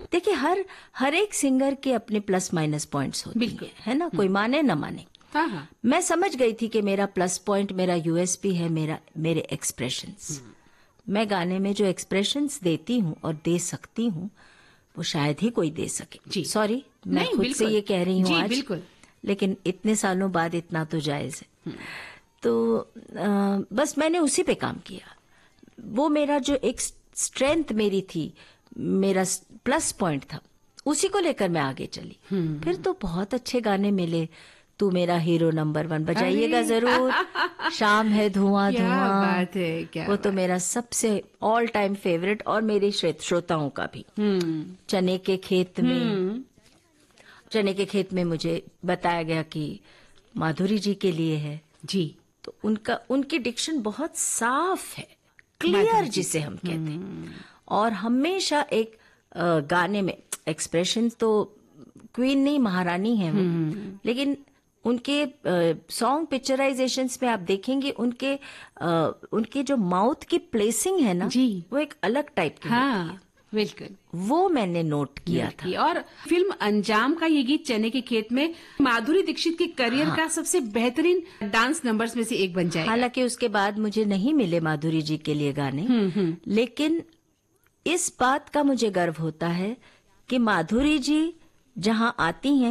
देखिए हर एक सिंगर के अपने प्लस माइनस पॉइंट्स होते हैं, है ना, कोई माने न माने। हाँ हाँ। मैं समझ गई थी कि मेरा प्लस पॉइंट, मेरा यूएसपी है मेरे एक्सप्रेशंस। मैं गाने में जो एक्सप्रेशंस देती हूँ और दे सकती हूँ वो शायद ही कोई दे सके। जी। सॉरी, मैं नहीं, खुद से बिल्कुल। ये कह रही हूँ जी, आज, बिल्कुल। लेकिन इतने सालों बाद इतना तो जायज है। तो बस मैंने उसी पे काम किया। वो मेरा जो एक स्ट्रेंथ मेरी थी, मेरा प्लस पॉइंट था, उसी को लेकर मैं आगे चली। फिर तो बहुत अच्छे गाने मिले। तू मेरा हीरो नंबर 1 बजाइएगा जरूर। शाम है धुआं क्या धुआं, बात है, क्या वो तो मेरा सबसे ऑल टाइम फेवरेट, और मेरे श्रोताओं का भी। चने के खेत में, चने के खेत में मुझे बताया गया कि माधुरी जी के लिए है। जी। तो उनकी डिक्शन बहुत साफ है, क्लियर जिसे हम कहते हैं। और हमेशा एक गाने में एक्सप्रेशन, तो क्वीन नहीं महारानी है वो, लेकिन उनके सॉन्ग पिक्चराइजेशंस में आप देखेंगे उनके जो माउथ की प्लेसिंग है ना जी, वो एक अलग टाइप की होती है। बिल्कुल, वो मैंने नोट किया था। और फिल्म अंजाम का ये गीत चने के खेत में माधुरी दीक्षित के करियर का सबसे बेहतरीन डांस नंबर्स में से एक बन जाएगा। हालांकि उसके बाद मुझे नहीं मिले माधुरी जी के लिए गाने, लेकिन इस बात का मुझे गर्व होता है कि माधुरी जी जहां आती हैं